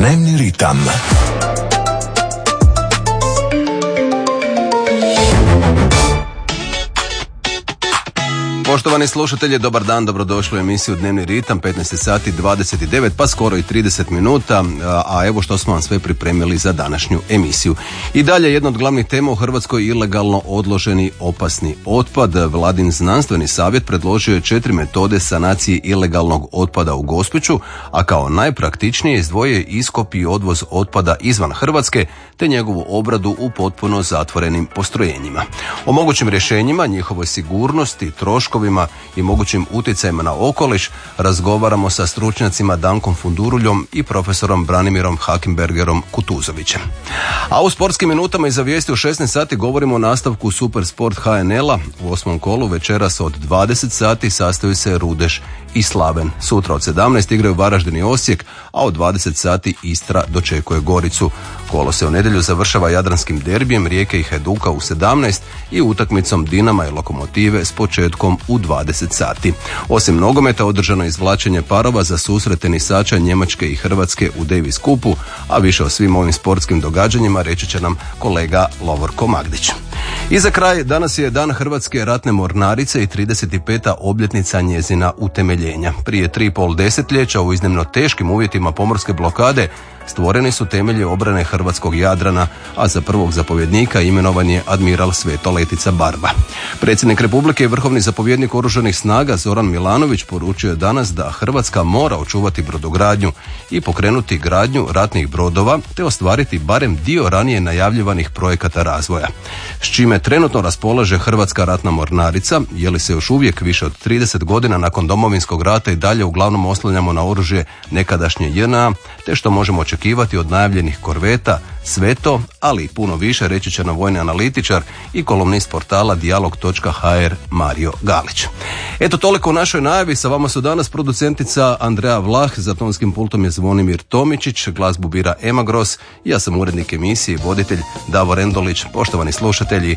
Dnevni ritam. Poštovani slušatelji, dobar dan, dobrodošli u emisiju Dnevni ritam, 15 sati 29, pa skoro i 30 minuta, a evo što smo vam sve pripremili za današnju emisiju. I dalje jedna od glavnih tema u Hrvatskoj, ilegalno odloženi opasni otpad. Vladin znanstveni savjet predložio je 4 metode sanacije ilegalnog otpada u Gospiću, a kao najpraktičnije izdvojio je iskop i odvoz otpada izvan Hrvatske, te njegovu obradu u potpuno zatvorenim postrojenjima. O mogućim rješenjima, njihovoj sigurnosti, troškovima i mogućim utjecajima na okoliš razgovaramo sa stručnjacima Dankom Funduruljom i profesorom Branimirom Hakimbergerom Kutuzovićem. A u sportskim minutama iza vijesti u 16 sati govorimo o nastavku Supersport HNL-a. U 8. kolu večeras od 20 sati sastaju se Rudeš i Slaven. Sutra od 17 igraju Varaždin i Osijek, a od 20 sati Istra dočekuje Goricu. Kolo se u nedjelju završava jadranskim derbijem Rijeke i Hajduka u 17 i utakmicom Dinama i Lokomotive s početkom u 20 sati. Osim nogometa održano je izvlačenje parova za susret tenisača Njemačke i Hrvatske u Davis Cupu, a više o svim ovim sportskim događanjima reći će nam kolega Lovorko Magdić. I za kraj, danas je Dan Hrvatske ratne mornarice i 35. obljetnica njezina utemeljenja. Prije 3,5 desetljeća u iznimno teškim uvjetima pomorske blokade stvoreni su temelji obrane hrvatskog Jadrana, a za prvog zapovjednika imenovan je admiral Sveto Letica Barba. Predsjednik Republike i vrhovni zapovjednik Oružanih snaga Zoran Milanović poručio je danas da Hrvatska mora očuvati brodogradnju i pokrenuti gradnju ratnih brodova te ostvariti barem dio ranije najavljivanih projekata razvoja. S čime trenutno raspolaže Hrvatska ratna mornarica, je li se još uvijek više od 30 godina nakon Domovinskog rata i dalje uglavnom oslanjamo na oružje nekadašnje JNA, te što možemo očekivati od najavljenih korveta, sve to, ali i puno više, reći će nam vojni analitičar i kolumnist portala dijalog.hr Mario Galić. Eto toliko u našoj najavi, sa vama su danas producentica Andreja Vlah, za tonskim pultom je Zvonimir Tomičić, glazbu bira Ema Gros, ja sam urednik emisije i voditelj Davor Endolić. Poštovani slušatelji,